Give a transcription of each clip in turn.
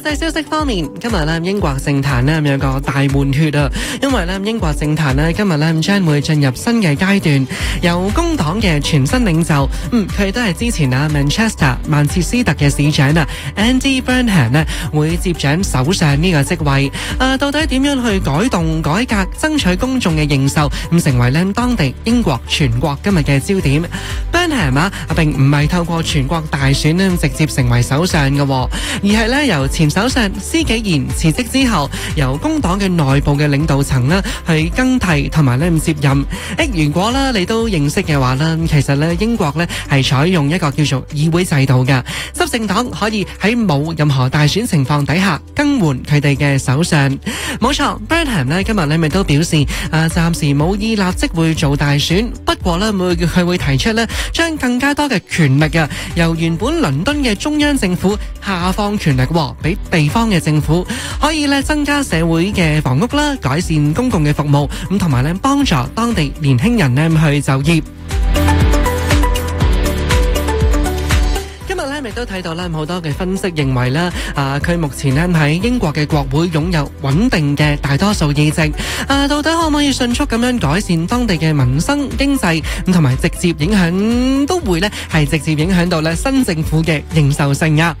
際消息方面，今日咧英國政壇咧有個大換血啊，因為咧英國政壇咧今日咧將會進入新嘅階段，由工黨嘅全新領袖，佢都係之前曼徹斯特嘅市長Andy Burnham 咧會接掌首相呢個職位。到底點樣去改動改革，爭取公眾嘅認受，成為咧當地英國全國今日嘅焦點。Burnham 並唔係透過全國大選咧直接成為首相嘅，而係咧由前首相施紀賢辭職之後，由工黨嘅內部嘅領導層咧去更替同埋咧接任。如果咧你都認識嘅話咧，其實咧英國咧係採用一個叫做議會制度嘅，執政黨可以喺冇任何大選情況底下更換佢哋嘅首相。冇錯 ，Burnham 咧今日咧咪都表示，暫時冇意立即會做大選，不過咧佢會提出咧將更加多嘅權力由原本倫敦嘅中央政府下放權力俾地方嘅政府，可以咧增加社會嘅房屋啦，改善公共嘅服務，咁同埋咧幫助當地年輕人咧去就業。亦都睇到咧好多嘅分析認為咧，佢目前咧喺英國嘅國會擁有穩定嘅大多數議席，到底可唔可以迅速咁樣改善當地嘅民生經濟，咁同埋直接影響都會咧係直接影響到咧新政府嘅認受性啊！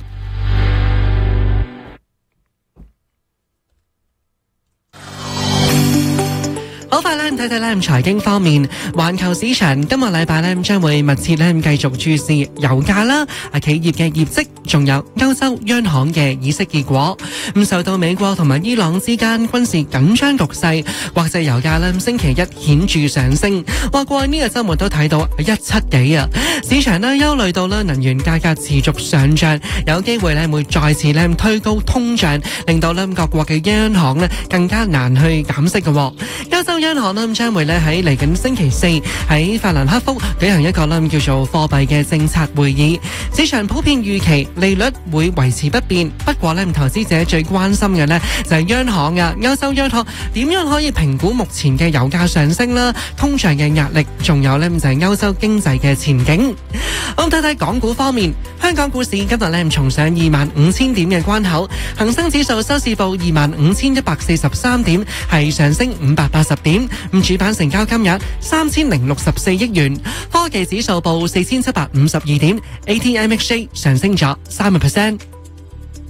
好快咧，睇睇咧財經方面，環球市場今個禮拜咧將會密切咧繼續注視油價啦、企業嘅業績，仲有歐洲央行嘅議息結果。受到美國同埋伊朗之間軍事緊張局勢，國際油價咧星期一顯著上升。過去呢個週末都睇到170幾啊！市場咧憂慮到咧能源價格持續上漲，有機會咧會再次咧推高通脹，令到咧各國嘅央行咧更加難去減息嘅。歐洲央行咧將會咧喺嚟緊星期四喺法蘭克福舉行一個咧叫做貨幣嘅政策會議，市場普遍預期利率會維持不變。不過咧，投資者最關心嘅咧就係央行歐洲央行點樣可以評估目前嘅油價上升啦、通脹嘅壓力，仲有咧就係歐洲經濟嘅前景。咁睇睇港股方面，香港股市今日咧重上25,000點嘅關口，恒生指數收市報25,143點，係上升580點。主板成交金額3064億元，科技指數報4752點，ATMXJ 上升咗3%。